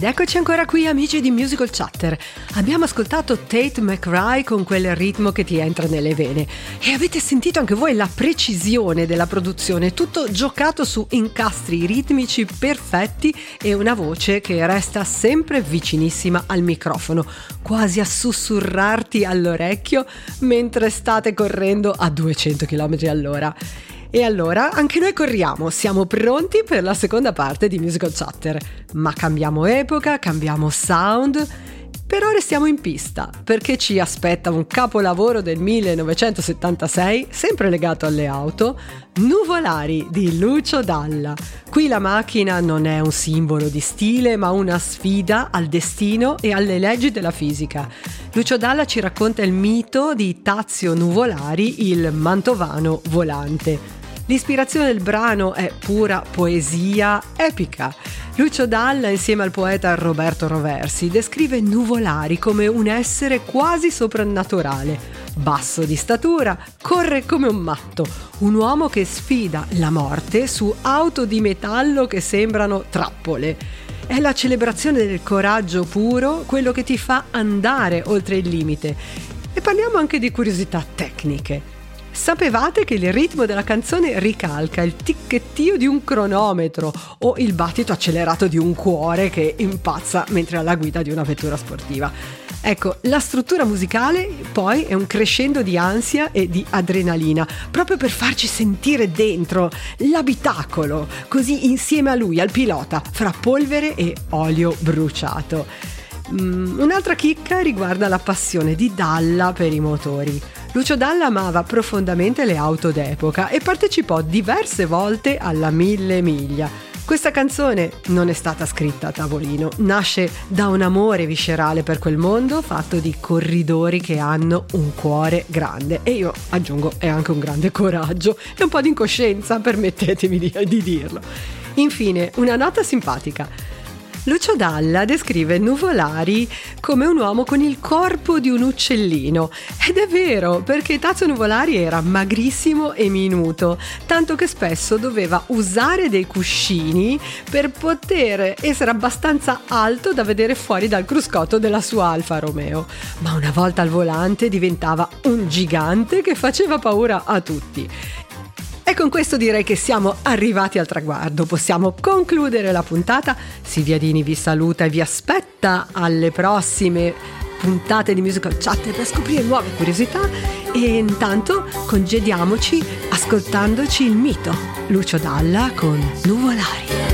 Ed eccoci ancora qui, amici di Musical Chatter. Abbiamo ascoltato Tate McRae con quel ritmo che ti entra nelle vene e avete sentito anche voi la precisione della produzione, tutto giocato su incastri ritmici perfetti e una voce che resta sempre vicinissima al microfono, quasi a sussurrarti all'orecchio mentre state correndo a 200 km all'ora. E allora anche noi corriamo, siamo pronti per la seconda parte di Musical Chatter, ma cambiamo epoca, cambiamo sound, però restiamo in pista perché ci aspetta un capolavoro del 1976, sempre legato alle auto, Nuvolari di Lucio Dalla. Qui la macchina non è un simbolo di stile, ma una sfida al destino e alle leggi della fisica. Lucio Dalla ci racconta il mito di Tazio Nuvolari, il mantovano volante. L'ispirazione del brano è pura poesia epica. Lucio Dalla, insieme al poeta Roberto Roversi, descrive Nuvolari come un essere quasi soprannaturale. Basso di statura, corre come un matto, un uomo che sfida la morte su auto di metallo che sembrano trappole. È la celebrazione del coraggio puro, quello che ti fa andare oltre il limite. E parliamo anche di curiosità tecniche. Sapevate che il ritmo della canzone ricalca il ticchettio di un cronometro o il battito accelerato di un cuore che impazza mentre è alla guida di una vettura sportiva? Ecco, la struttura musicale poi è un crescendo di ansia e di adrenalina, proprio per farci sentire dentro l'abitacolo, così insieme a lui, al pilota, fra polvere e olio bruciato. Un'altra chicca riguarda la passione di Dalla per i motori. Lucio Dalla amava profondamente le auto d'epoca e partecipò diverse volte alla 1000 miglia. Questa canzone non è stata scritta a tavolino, nasce da un amore viscerale per quel mondo fatto di corridori che hanno un cuore grande e io aggiungo è anche un grande coraggio e un po' di incoscienza, permettetemi di dirlo. Infine, una nota simpatica. Lucio Dalla descrive Nuvolari come un uomo con il corpo di un uccellino ed è vero, perché Tazio Nuvolari era magrissimo e minuto, tanto che spesso doveva usare dei cuscini per poter essere abbastanza alto da vedere fuori dal cruscotto della sua Alfa Romeo, ma una volta al volante diventava un gigante che faceva paura a tutti. E con questo direi che siamo arrivati al traguardo, possiamo concludere la puntata. Silvia Dini vi saluta e vi aspetta alle prossime puntate di Musical Chatter per scoprire nuove curiosità e intanto congediamoci ascoltandoci il mito Lucio Dalla con Nuvolari.